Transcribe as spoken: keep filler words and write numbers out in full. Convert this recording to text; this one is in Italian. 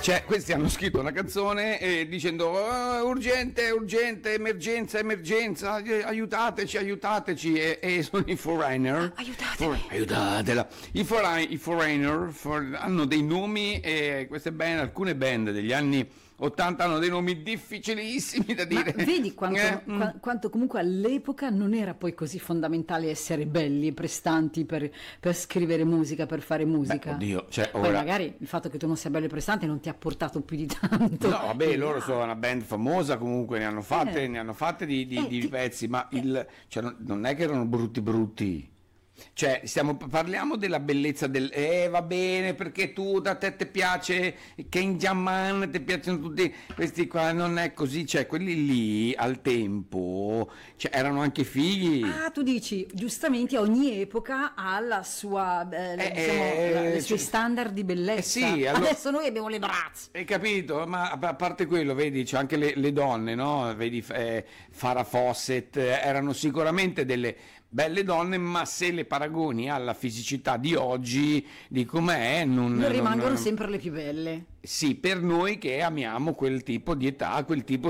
Cioè, questi hanno scritto una canzone eh, dicendo oh, urgente, urgente, emergenza, emergenza, eh, aiutateci, aiutateci, e, e sono i Foreigner. Aiutatemi. For, aiutatela. I, foreign, i Foreigner for, hanno dei nomi, e queste band, alcune band degli anni ottanta hanno dei nomi difficilissimi da dire. Ma vedi quanto, eh, qua, quanto comunque all'epoca non era poi così fondamentale essere belli e prestanti per, per scrivere musica, per fare musica. Beh, oddio, cioè, poi ora... magari il fatto che tu non sia bello e prestante non ti ha portato più di tanto. No, vabbè, e loro no. sono una band famosa, comunque ne hanno fatte, Eh. ne hanno fatte di, di, Eh, di ti- pezzi, ma eh. il, cioè, non, non è che erano brutti brutti. Cioè, stiamo, parliamo della bellezza del eh va bene perché tu da te ti piace Ken Jaman, ti piacciono tutti questi qua, non è così, cioè quelli lì al tempo cioè, erano anche fighi. Ah, tu dici, giustamente ogni epoca ha la sua, eh, Eh, diciamo, eh, la- le sue cioè- standard di bellezza. Eh sì, allora- Adesso noi abbiamo le brazze. Hai capito? Ma a parte quello, vedi, c'è anche le, le donne, no? Vedi eh, Farrah Fawcett, eh, erano sicuramente delle belle donne, ma se le paragoni alla fisicità di oggi, di com'è, non, Non rimangono non- sempre le più belle. Sì, per noi che amiamo quel tipo di età, quel tipo